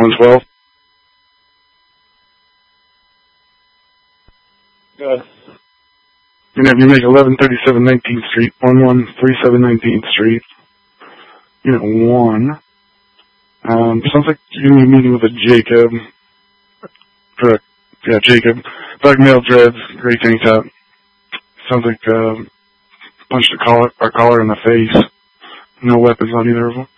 112. Good. You make 1137 19th Street, 1137 19th Street. Unit 1. Sounds like you're going to be meeting with a Jacob. Correct. Yeah, Jacob. Black male dreads, gray tank top. Sounds like punched a collar in the face. No weapons on either of them.